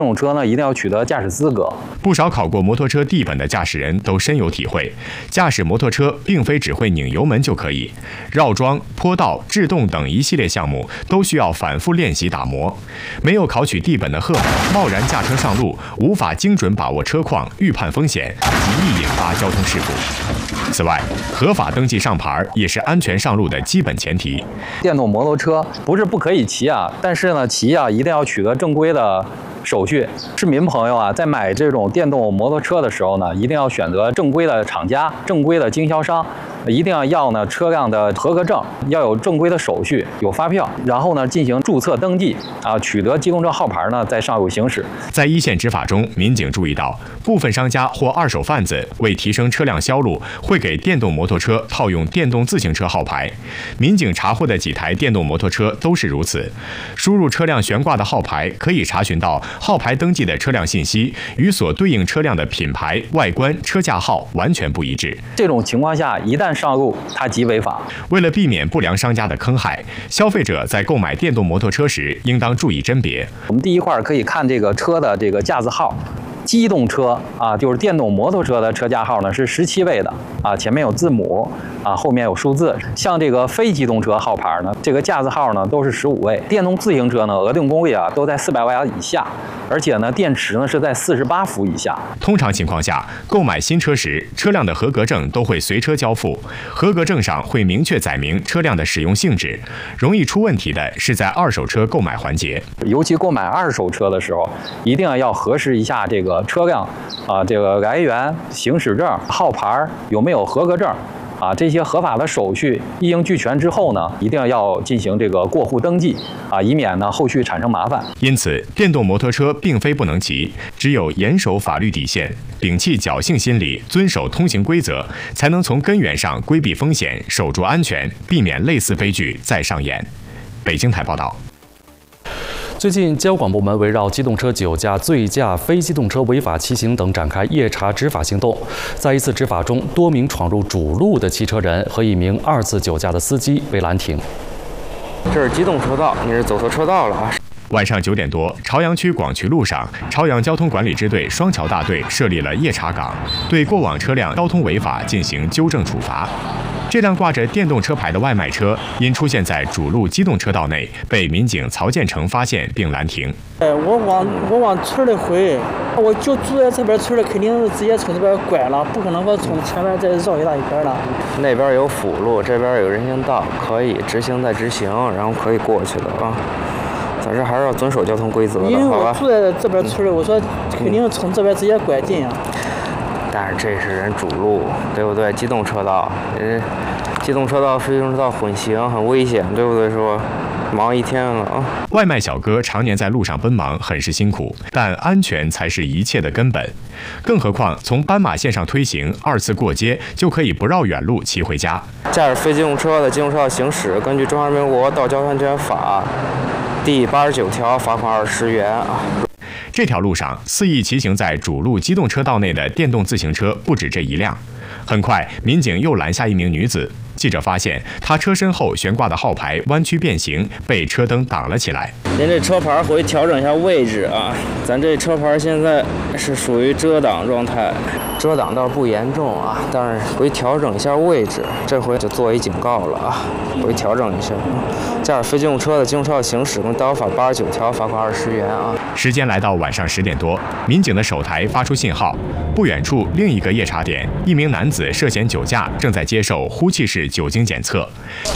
这种车呢，一定要取得驾驶资格。 不少考过摩托车地本的驾驶人都深有体会，驾驶摩托车并非只会拧油门就可以，绕桩、坡道、制动等一系列项目都需要反复练习打磨。没有考取地本的贺某，贸然驾车上路，无法精准把握车况、预判风险，极易引发交通事故。此外，合法登记上牌也是安全上路的基本前提。 电动摩托车不是不可以骑啊，但是呢，骑啊一定要取得正规的手续。市民朋友啊，在买这种电动摩托车的时候呢，一定要选择正规的厂家、正规的经销商，一定要呢车辆的合格证，要有正规的手续，有发票，然后呢进行注册登记啊，取得机动车号牌呢，再上路行驶。 在一线执法中，民警注意到，部分商家或二手贩子为提升车辆销路，会给电动摩托车套用电动自行车号牌。民警查获的几台电动摩托车都是如此。输入车辆悬挂的号牌，可以查询到号牌登记的车辆信息与所对应车辆的品牌、外观、车架号完全不一致。 这种情况下，一旦上路，它即违法。 为了避免不良商家的坑害，消费者在购买电动摩托车时，应当注意甄别。 我们第一块可以看这个车的这个架子号。机动车啊，就是电动摩托车的车架号呢是17位的啊，前面有字母啊，后面有数字。像这个非机动车号牌呢，这个架子号呢都是15位。电动自行车呢，额定功率啊都在400瓦以下，而且呢电池呢是在48伏以下。 通常情况下，购买新车时，车辆的合格证都会随车交付，合格证上会明确载明车辆的使用性质。容易出问题的是在二手车购买环节， 尤其购买二手车的时候，一定要核实一下这个车辆啊，这个来源、行驶证、号牌有没有合格证啊，这些合法的手续一应俱全之后呢，一定要进行这个过户登记啊，以免呢后续产生麻烦。 因此，电动摩托车并非不能骑，只有严守法律底线，摒弃侥幸心理，遵守通行规则，才能从根源上规避风险，守住安全，避免类似悲剧再上演。北京台报道。 最近，交管部门围绕机动车酒驾、醉驾、非机动车违法骑行等展开夜查执法行动。在一次执法中，多名闯入主路的汽车人和一名2次酒驾的司机被拦停。 这是机动车道，你是走错车道了啊！ 晚上9点多，朝阳区广渠路上，朝阳交通管理支队双桥大队设立了夜查岗，对过往车辆交通违法进行纠正处罚。这辆挂着电动车牌的外卖车因出现在主路机动车道内，被民警曹建成发现并拦停。 我往村里回，我就住在这边村里，肯定是直接从这边拐了，不可能说从前面再绕一大圈了。 那边有辅路，这边有人行道，可以直行再直行，然后可以过去的啊。咱这还是要遵守交通规则的， 因为我住在这边村里，我说肯定从这边直接拐进啊。 但是这是人主路，对不对？机动车道，机动车道、非机动车道混行很危险，对不对？说忙一天了啊！ 外卖小哥常年在路上奔忙，很是辛苦，但安全才是一切的根本。更何况从斑马线上推行，2次过街就可以不绕远路骑回家。 驾驶非机动车的机动车道行驶，根据《中华人民共和国道交通安全法》第89条，罚款20元啊！ 这条路上肆意骑行在主路机动车道内的电动自行车不止这一辆。很快，民警又拦下一名女子。记者发现，她车身后悬挂的号牌弯曲变形，被车灯挡了起来。 您这车牌回去调整一下位置啊！咱这车牌现在是属于遮挡状态，遮挡倒是不严重啊，但是回去调整一下位置，这回就做一警告了啊！回去调整一下。驾驶非机动车的机动车道行驶，跟道路法89条，罚款20元啊！ 时间来到晚上10点多，民警的手台发出信号，不远处另一个夜查点，一名男子涉嫌酒驾，正在接受呼气式酒精检测。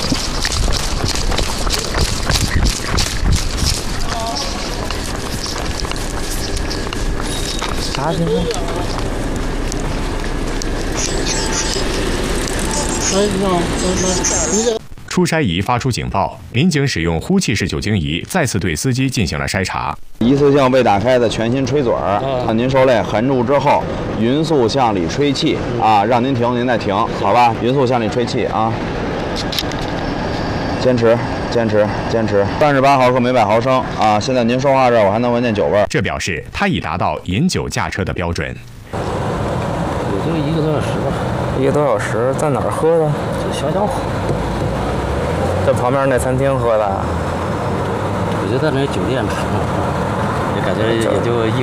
啥情况？ 出筛仪发出警报，民警使用呼气式酒精仪再次对司机进行了筛查。 一次性未打开的全新吹嘴儿，您受累含住之后，匀速向里吹气啊，让您停您再停，好吧？匀速向里吹气啊，坚持。38毫克每100毫升啊！现在您说话这儿，我还能闻见酒味儿。 这表示他已达到饮酒驾车的标准。 也就1个多小时吧。 1个多小时，在哪儿喝的？ 这小江湖。 在旁边那餐厅喝的。 我就在那酒店吃，也感觉也就1。